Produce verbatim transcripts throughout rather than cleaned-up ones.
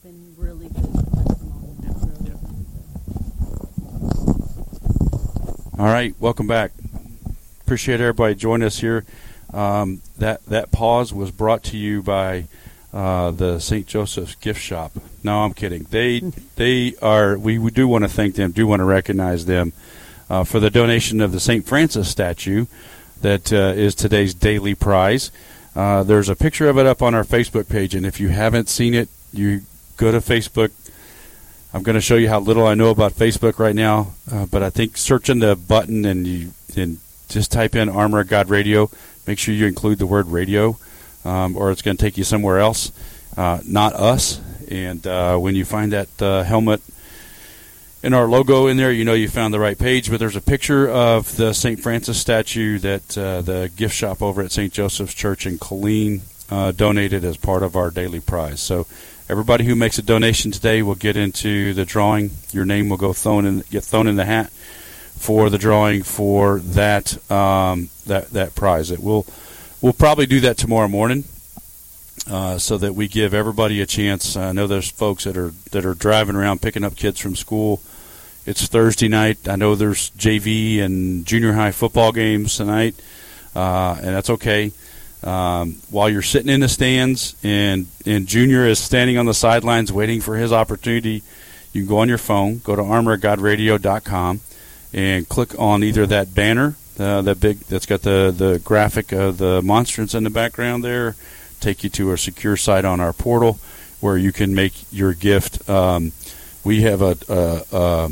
been really good testimony. Really Yeah. good. All right, welcome back. Appreciate everybody joining us here. Um, that that pause was brought to you by uh, the Saint Joseph's Gift Shop. No, I'm kidding. They they are. We, we do want to thank them. Do want to recognize them uh, for the donation of the Saint Francis statue that uh, is today's daily prize. Uh, there's a picture of it up on our Facebook page, and if you haven't seen it, you go to Facebook. I'm going to show you how little I know about Facebook right now, uh, but I think searching the button and you and just type in Armor of God Radio. Make sure you include the word radio, um, or it's going to take you somewhere else, uh, not us. And uh, when you find that uh, helmet and our logo in there, you know you found the right page. But there's a picture of the Saint Francis statue that uh, the gift shop over at Saint Joseph's Church in Killeen uh, donated as part of our daily prize. So everybody who makes a donation today will get into the drawing. Your name will go thrown in, get thrown in the hat for the drawing for that um, that that prize. It will we'll probably do that tomorrow morning, uh, so that we give everybody a chance. I know there's folks that are that are driving around picking up kids from school. It's Thursday night. I know there's J V and junior high football games tonight, uh, and that's okay. Um, while you're sitting in the stands and and Junior is standing on the sidelines waiting for his opportunity, you can go on your phone, go to armor of god radio dot com. And click on either that banner, uh, that big, that's got the, the graphic of the monstrance in the background there, take you to a secure site on our portal where you can make your gift. Um, we have a, a, a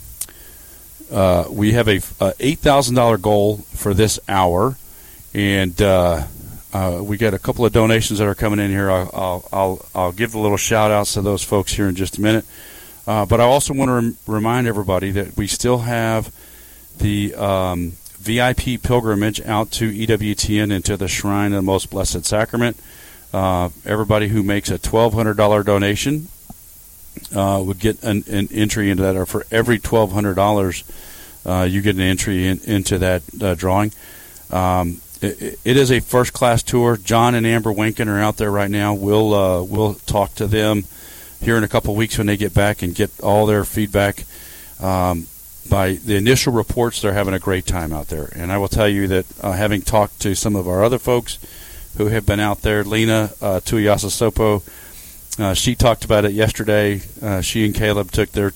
uh, we have a, a eight thousand dollars goal for this hour, and uh, uh, we got a couple of donations that are coming in here. I'll I'll I'll, I'll give a little shout outs to those folks here in just a minute. Uh, but I also want to rem- remind everybody that we still have the um, V I P pilgrimage out to E W T N and to the Shrine of the Most Blessed Sacrament. Uh, everybody who makes a twelve hundred dollars donation uh, would get an, an entry into that, or for every twelve hundred dollars, uh, you get an entry in, into that uh, drawing. Um, it, it is a first-class tour. John and Amber Winkin are out there right now. We'll uh, we'll talk to them here in a couple of weeks when they get back and get all their feedback. Um, by the initial reports, they're having a great time out there. And I will tell you that uh, having talked to some of our other folks who have been out there, Lena uh, Tuiasosopo, uh, she talked about it yesterday. Uh, she and Caleb took their